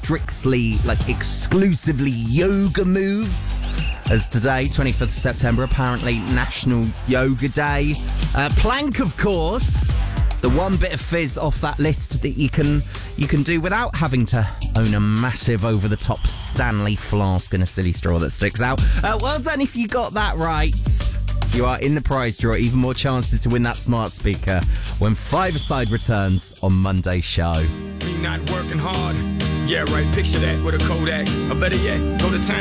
strictly, exclusively yoga moves. As today, 25th of September, apparently National Yoga Day. Plank, of course. The one bit of fizz off that list that you can do without having to own a massive over-the-top Stanley flask and a silly straw that sticks out. Well done if you got that right. You are in the prize draw. Even more chances to win that smart speaker when Five-A-Side returns on Monday's show. Me not working hard. Yeah, right. Picture that with a Kodak. Or better yet, go to town.